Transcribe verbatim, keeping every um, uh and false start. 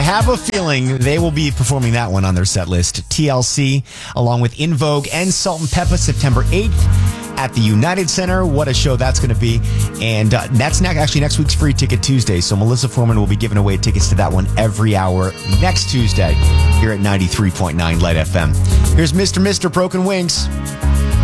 have a feeling they will be performing that one on their set list. T L C, along with In Vogue and Salt and Peppa, September eighth at the United Center. What a show that's going to be. And uh, that's ne- actually next week's Free Ticket Tuesday. So Melissa Foreman will be giving away tickets to that one every hour next Tuesday here at ninety-three point nine Light F M. Here's Mister Mister Broken Wings.